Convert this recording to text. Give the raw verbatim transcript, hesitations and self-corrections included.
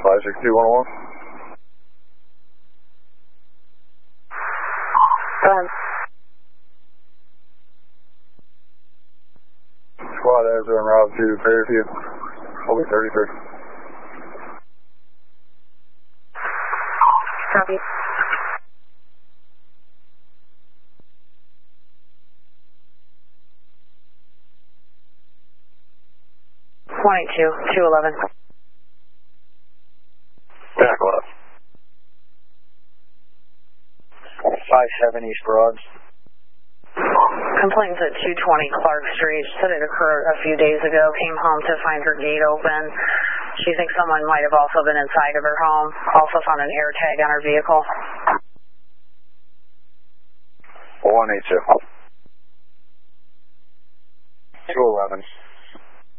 five six two one one. Go ahead. Squad Ezra and Rob to Fairview. Over thirty-three. Copy. one eight two, two eleven. Back left. five seven East Broads. Complaints at two twenty Clark Street. Said it occurred a few days ago. Came home to find her gate open. She thinks someone might have also been inside of her home. Also found an air tag on her vehicle. one eight two. two eleven.